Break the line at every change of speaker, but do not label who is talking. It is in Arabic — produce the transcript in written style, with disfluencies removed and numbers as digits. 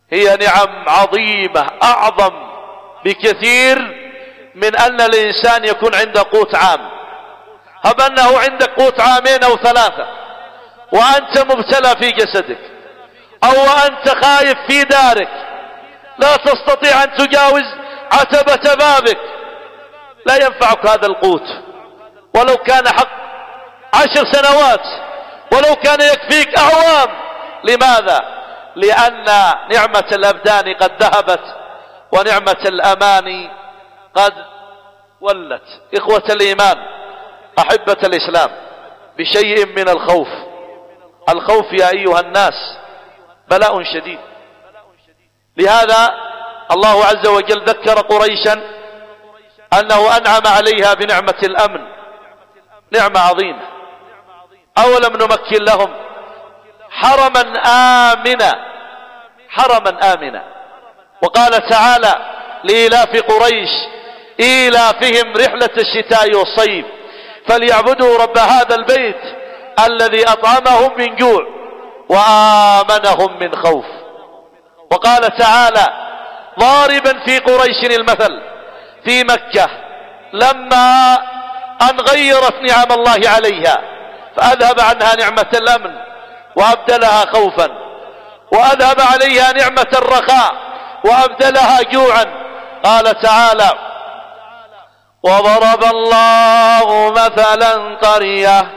هي نعم عظيمة أعظم بكثير من أن الإنسان يكون عنده قوت عام. هب أنه عندك قوت عامين أو ثلاثة وأنت مبتلى في جسدك، أو أنت خايف في دارك لا تستطيع أن تجاوز عتبة بابك، لا ينفعك هذا القوت ولو كان حق 10 سنوات، ولو كان يكفيك أعوام. لماذا؟ لأن نعمة الأبدان قد ذهبت ونعمة الأمان قد ولت. إخوة الإيمان، أحبة الإسلام، بشيء من الخوف. الخوف يا أيها الناس بلاء شديد. لهذا الله عز وجل ذكر قريشا أنه أنعم عليها بنعمة الأمن، نعمة عظيمة. أولم نمكن لهم حرما آمنا، حرما آمنا. وقال تعالى لإيلاف قريش إيلافهم رحلة الشتاء والصيف فليعبدوا رب هذا البيت الذي أطعمهم من جوع وآمنهم من خوف. وقال تعالى ضاربا في قريش المثل في مكة لما أن غيرت نعم الله عليها فأذهب عنها نعمة الأمن وأبدلها خوفا، وأذهب عليها نعمة الرخاء وأبدلها جوعا. قال تعالى وضرب الله مثلا قرية